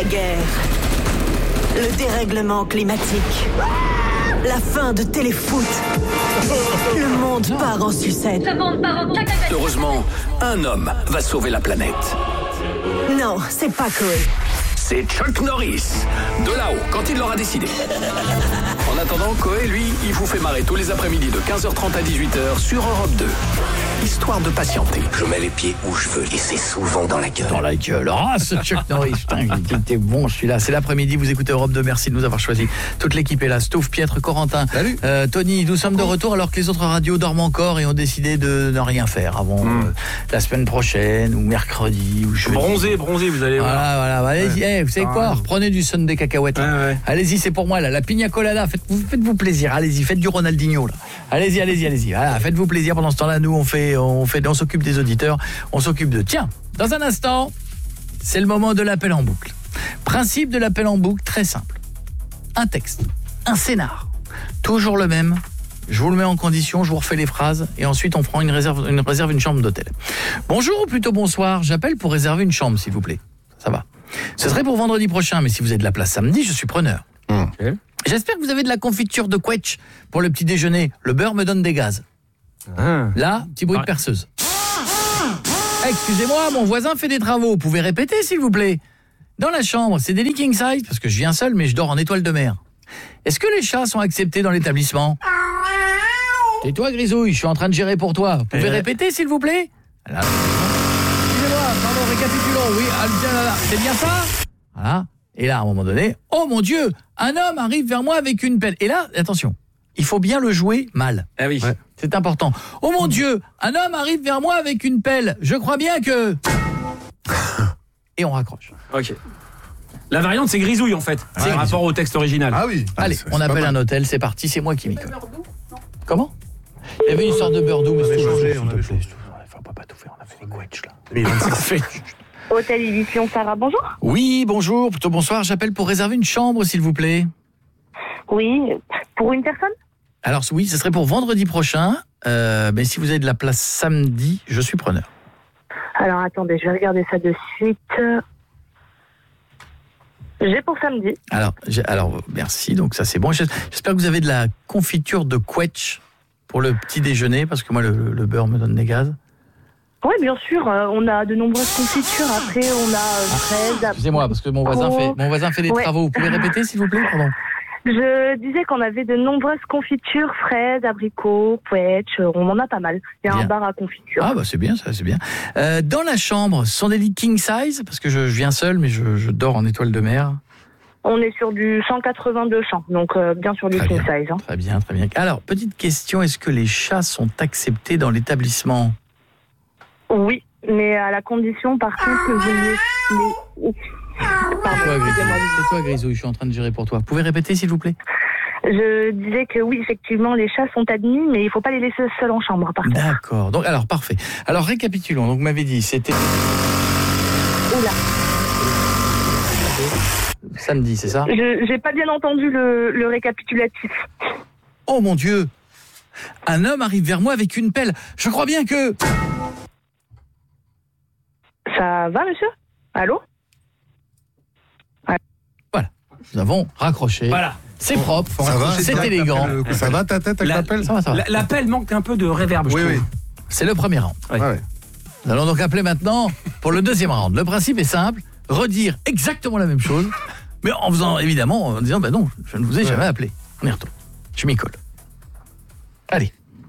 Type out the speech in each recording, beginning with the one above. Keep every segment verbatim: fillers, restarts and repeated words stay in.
La guerre, le dérèglement climatique, la fin de Téléfoot. Le monde part en sucette. Heureusement, un homme va sauver la planète. Non, c'est pas cool. C'est Chuck Norris, de là-haut, quand il l'aura décidé. En attendant, Coé, lui, il vous fait marrer tous les après-midi de quinze heures trente à dix-huit heures sur Europe deux. Histoire de patienter. Je mets les pieds où je veux et c'est souvent dans la gueule. Dans la gueule. Ah, ce Chuck Norris, putain, il était bon celui-là. C'est l'après-midi, vous écoutez Europe deux, merci de nous avoir choisis. Toute l'équipe est là, Stouff, Pietre, Corentin. Salut. Euh, Tony, nous sommes de retour alors que les autres radios dorment encore et ont décidé de ne rien faire avant mmh. euh, la semaine prochaine ou mercredi ou jeudi. Bronzé, bronzé, vous allez voir. Voilà, voilà, allez-y, ouais. hey, vous savez quoi, reprenez du Sunday cacahuète. Ouais, ouais. Allez-y, c'est pour moi là, la pina colada, faites-vous, faites-vous plaisir, allez-y, faites du Ronaldinho là. Allez-y, allez-y, allez-y. Voilà, faites-vous plaisir pendant ce temps-là, nous on fait on fait on s'occupe des auditeurs, on s'occupe de. Tiens, dans un instant, c'est le moment de l'appel en boucle. Principe de l'appel en boucle très simple. Un texte, un scénar, toujours le même. Je vous le mets en condition, je vous refais les phrases et ensuite on prend une réserve une réserve une chambre d'hôtel. Bonjour ou plutôt bonsoir, j'appelle pour réserver une chambre s'il vous plaît. Ça va. Ce serait pour vendredi prochain, mais si vous avez de la place samedi, je suis preneur. Mmh. Okay. J'espère que vous avez de la confiture de quetch pour le petit déjeuner. Le beurre me donne des gaz. Ah. Là, petit bruit ah. de perceuse. Ah, excusez-moi, mon voisin fait des travaux. Vous pouvez répéter, s'il vous plaît. Dans la chambre, c'est des lits king size, parce que je viens seul, mais je dors en étoile de mer. Est-ce que les chats sont acceptés dans l'établissement? Tais-toi, Grisouille, je suis en train de gérer pour toi. Vous pouvez euh... répéter, s'il vous plaît? Là. Excusez-moi, pardon, récapitulons. Oui, c'est bien ça? Voilà. Et là, à un moment donné, oh mon Dieu, un homme arrive vers moi avec une pelle. Et là, attention, il faut bien le jouer mal. Ah oui. Ouais. C'est important. Oh mon Dieu, un homme arrive vers moi avec une pelle. Je crois bien que... Et on raccroche. Ok. La variante, c'est Grisouille, en fait. C'est par rapport au texte original. Ah oui. Allez, on appelle un hôtel, c'est parti, c'est moi qui m'y colle. Comment? Il y avait une sorte de beurre doux, mais c'est changé. On avait changé. On va pas tout faire, on a fait les quetch, là. Hôtel Édition Sarah, bonjour. Oui, bonjour, plutôt bonsoir. J'appelle pour réserver une chambre, s'il vous plaît. Oui, pour une personne? Alors oui, ce serait pour vendredi prochain. Euh, mais si vous avez de la place samedi, je suis preneur. Alors attendez, je vais regarder ça de suite. J'ai pour samedi. Alors, j'ai, alors merci, donc ça c'est bon. J'espère que vous avez de la confiture de quetch pour le petit déjeuner, parce que moi le, le beurre me donne des gaz. Oui, bien sûr, euh, on a de nombreuses confitures. Après, on a euh, fraises. Ah, excusez-moi, parce que mon voisin oh. fait, mon voisin fait des ouais. travaux. Vous pouvez répéter, s'il vous plaît, pardon. Je disais qu'on avait de nombreuses confitures, fraises, abricots, quetch, on en a pas mal. Il y a bien. Un bar à confiture. Ah bah c'est bien, ça c'est bien. Euh, dans la chambre, ce sont des lits king size, parce que je, je viens seul, mais je, je dors en étoile de mer. On est sur du cent quatre-vingt-deux champs, donc euh, bien sur du très king bien. size. Hein. Très bien, très bien. Alors, petite question, est-ce que les chats sont acceptés dans l'établissement? Oui, mais à la condition, par contre, que vous... Les... Pardon, c'est toi, Grisouille, je suis en train de gérer pour toi. Vous pouvez répéter, s'il vous plaît? Je disais que oui, effectivement, les chats sont admis, mais il ne faut pas les laisser seuls en chambre, par contre. D'accord. Donc, alors, parfait. Alors, récapitulons. Donc, vous m'avez dit, c'était... Oula. Samedi, c'est ça? Je n'ai pas bien entendu le, le récapitulatif. Oh, mon Dieu! Un homme arrive vers moi avec une pelle. Je crois bien que... Ça va, monsieur? Allô? Voilà. Nous avons raccroché. Voilà. C'est propre, ça va, c'est élégant. Ça va ta tête avec l'appel? Ça va, ça va. L'appel manque un peu de réverb, je oui, trouve. Oui. C'est le premier round. Oui. Ouais. Nous allons donc appeler maintenant pour le deuxième round. Le principe est simple, redire exactement la même chose, mais en faisant, évidemment, en disant, ben non, je ne vous ai ouais. jamais appelé. On y retourne. Je m'y colle. Allez.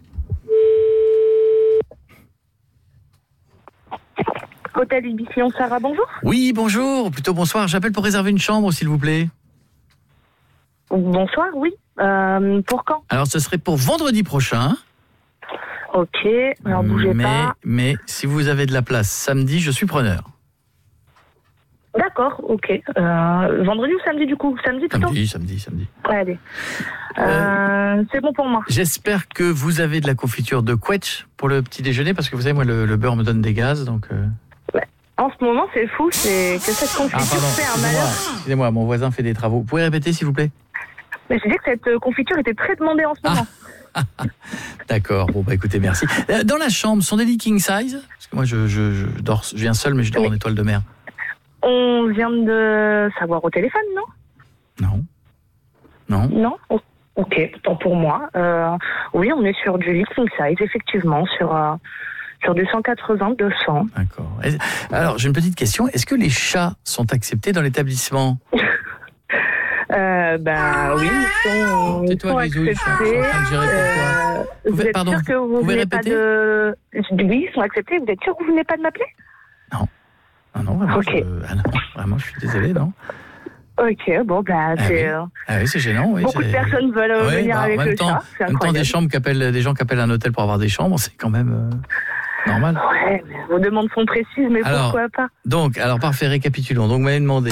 Hôtel Édition Sarah, bonjour. Oui, bonjour, plutôt bonsoir. J'appelle pour réserver une chambre, s'il vous plaît. Bonsoir, oui. Euh, pour quand? Alors, ce serait pour vendredi prochain. Ok, alors bougez mais, pas. Mais si vous avez de la place samedi, je suis preneur. D'accord, ok. Euh, vendredi ou samedi, du coup? Samedi plutôt? Samedi, samedi, samedi. Ouais, allez. Euh, euh, c'est bon pour moi. J'espère que vous avez de la confiture de quetch pour le petit déjeuner, parce que vous savez, moi, le, le beurre me donne des gaz, donc... Euh... Ouais. En ce moment, c'est fou, c'est que cette confiture ah, pardon, fait un malheur. Excusez-moi, mon voisin fait des travaux. Vous pouvez répéter, s'il vous plaît? Mais je disais que cette confiture était très demandée en ce moment. Ah. D'accord, bon bah écoutez, merci. Dans la chambre, sont des lits king size? Parce que moi, je, je, je, dors, je viens seul, mais je dors oui. en étoile de mer. On vient de savoir au téléphone, non? Non. Non. Non. Ok, tant pour moi. Euh, oui, on est sur du lit king size, effectivement, sur euh, sur du cent quatre-vingts deux cents. D'accord. Alors, j'ai une petite question. Est-ce que les chats sont acceptés dans l'établissement? euh, Ben oui, ils sont, ils sont acceptés. Euh, vous êtes Pardon, sûr que vous, vous venez pas de... Oui, ils sont acceptés. Vous êtes sûr que vous venez pas de m'appeler? Non. Ah non, vraiment, okay. je... Ah non, vraiment, je suis désolé, non. Ok, bon, bah, ah c'est... Oui. Ah oui, c'est gênant, oui. Beaucoup de personnes veulent euh, ouais, venir bah, avec le temps, chat, c'est en même temps, des, chambres qui appellent, des gens qui appellent un hôtel pour avoir des chambres, c'est quand même euh, normal. Ouais, mais vos demandes sont précises, mais alors, pourquoi pas? Donc, alors, parfait, récapitulons. Donc, vous m'avez demandé...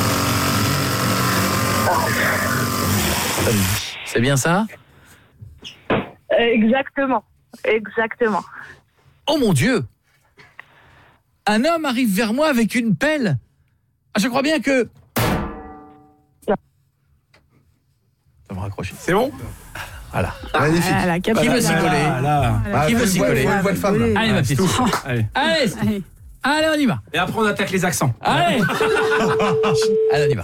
C'est bien ça? Exactement, exactement. Oh mon Dieu! Un homme arrive vers moi avec une pelle. Ah, je crois bien que... Non. Ça me raccrocher. C'est bon? Voilà. Magnifique. Ah, qui veut s'y coller? Voilà. Ah, qui veut s'y coller? Une voix de femme. Là. Allez, ma petite. Allez. Allez, allez, allez, on y va. Et après, on attaque les accents. Allez. Allez, on y va.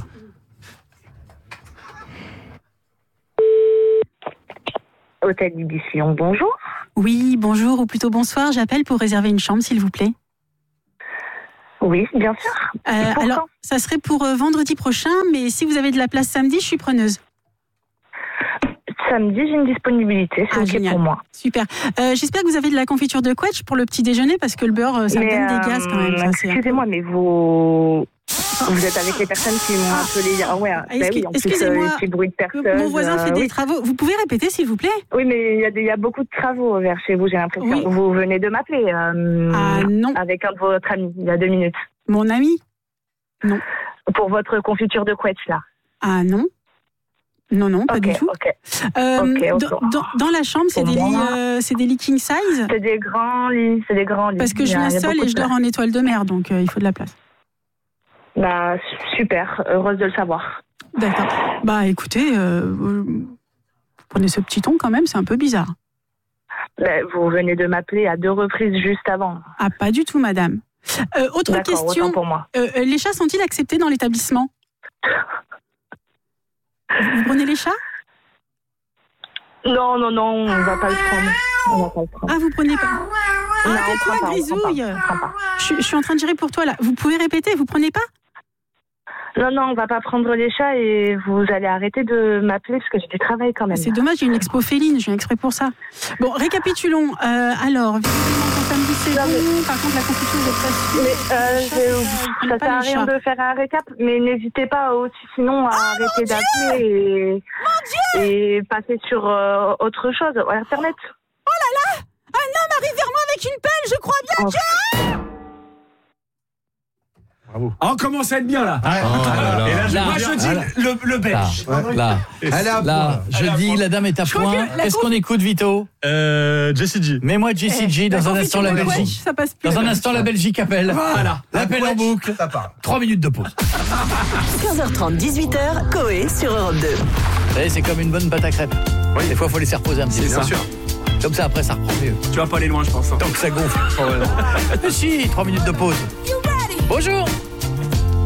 Hôtel Ibis Lyon, bonjour. Oui, bonjour, ou plutôt bonsoir. J'appelle pour réserver une chambre, s'il vous plaît. Oui, bien sûr. Euh, alors, ça serait pour euh, vendredi prochain, mais si vous avez de la place samedi, je suis preneuse. Samedi, j'ai une disponibilité, c'est ah, ok génial. pour moi. Super. Euh, j'espère que vous avez de la confiture de quetch pour le petit déjeuner, parce que le beurre, ça mais donne euh, des gaz quand même. Ça, excusez-moi, mais vous... Vous êtes avec les personnes qui m'ont appelé. Ah ouais, ah, bah oui, en excusez-moi, plus, euh, bruit de personnes, mon voisin fait euh, des oui. travaux. Vous pouvez répéter, s'il vous plaît? Oui, mais il y, a des, il y a beaucoup de travaux vers chez vous, j'ai l'impression. Oui. Vous venez de m'appeler euh, ah, non. avec un de votre ami, il y a deux minutes. Mon ami? Non. Pour votre confiture de couette, là. Ah non. Non, non, pas okay, du tout. Okay. Euh, okay, okay. Dans, dans, dans la chambre, c'est des, lits, euh, c'est des lits king size? C'est des grands lits, c'est des grands lits. Parce que je viens seule et je dors en étoile de mer, donc euh, il faut de la place. Bah, super, heureuse de le savoir. D'accord. Bah, écoutez, euh, vous prenez ce petit ton quand même, c'est un peu bizarre. Bah, vous venez de m'appeler à deux reprises juste avant. Ah, pas du tout, madame. Euh, autre D'accord, question. autant pour moi. Euh, les chats sont-ils acceptés dans l'établissement? Vous prenez les chats? Non, non, non, on va pas le prendre. On va pas le prendre. Ah, vous prenez pas? Ah, non, tais-toi, pas, grisouille. On prend pas. Je, je suis en train de gérer pour toi, là. Vous pouvez répéter, vous prenez pas? Non, non, on va pas prendre les chats et vous allez arrêter de m'appeler parce que j'ai du travail quand même. C'est dommage, j'ai une expo féline, je viens exprès pour ça. Bon, récapitulons. Euh, alors, visiblement, ton samedi, c'est bon. Par contre, la confiture, vous êtes pas sûre. Mais euh, je, ça sert à rien de faire un récap, mais n'hésitez pas aussi sinon à oh, arrêter d'appeler et, et passer sur euh, autre chose, Internet. Oh là là! Un homme arrive vers moi avec une pelle, je crois bien oh. que... Bravo. Oh, on commence à être bien là. Ah, oh, là, là. Et là, je, là, moi, je dis là, le, le belge. Là, là, là, là je Elle dis la dame est à point. Qu'est-ce qu'on écoute, Vito? euh, Jessie G. Mets-moi Jessie G. Dans un instant la Belgique. Ça passe plus. Dans un instant la Belgique appelle. Voilà. L'appel en boucle. Trois minutes de pause. quinze heures trente, dix-huit heures, Coé sur Europe deux. Vous savez, c'est comme une bonne pâte à crêpes. Oui. Des fois, il faut laisser reposer un petit peu. C'est sûr. Comme ça, après, ça reprend mieux. Tu vas pas aller loin, je pense. Hein. Tant que ça gonfle. Mais si, trois minutes de pause. Bonjour.